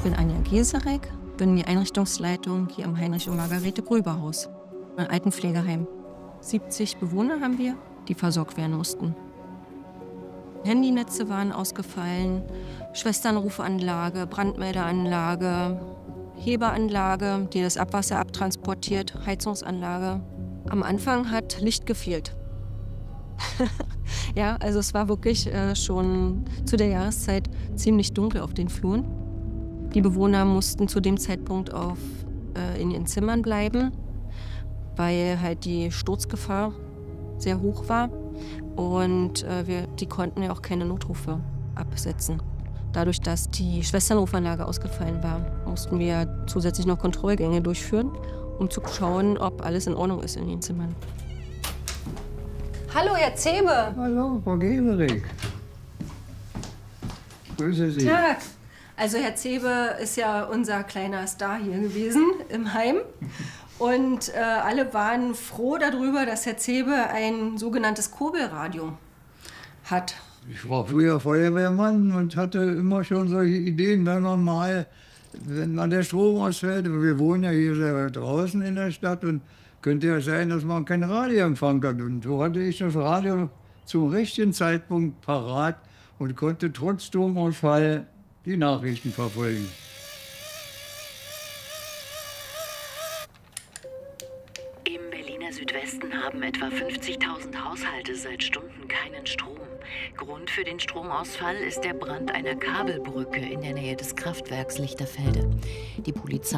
bin Anja Geserek, bin die Einrichtungsleitung hier im Heinrich-und-Margarete-Gröber-Haus, ein Altenpflegeheim. 70 Bewohner haben wir, die versorgt werden mussten. Handynetze waren ausgefallen, Schwesternrufanlage, Brandmeldeanlage, Hebeanlage, die das Abwasser abtransportiert, Heizungsanlage. Am Anfang hat Licht gefehlt. Ja, also es war wirklich schon zu der Jahreszeit ziemlich dunkel auf den Fluren. Die Bewohner mussten zu dem Zeitpunkt in ihren Zimmern bleiben, weil halt die Sturzgefahr sehr hoch war. Und die konnten ja auch keine Notrufe absetzen. Dadurch, dass die Schwesternrufanlage ausgefallen war, mussten wir zusätzlich noch Kontrollgänge durchführen, um zu schauen, ob alles in Ordnung ist in den Zimmern. Hallo, Herr Zebe. Hallo, Frau Geserek. Grüße Sie. Tag. Also Herr Zebe ist ja unser kleiner Star hier gewesen im Heim. Und alle waren froh darüber, dass Herr Zebe ein sogenanntes Kurbelradio hat. Ich war früher Feuerwehrmann und hatte immer schon solche Ideen, wenn man mal, wenn man der Strom ausfällt, wir wohnen ja hier sehr draußen in der Stadt und könnte ja sein, dass man kein Radioempfang hat. Und so hatte ich das Radio zum richtigen Zeitpunkt parat und konnte trotz Stromausfall die Nachrichten verfolgen. Im Berliner Südwesten haben etwa 50.000 Haushalte seit Stunden keinen Strom. Grund für den Stromausfall ist der Brand einer Kabelbrücke in der Nähe des Kraftwerks Lichterfelde. Die Polizei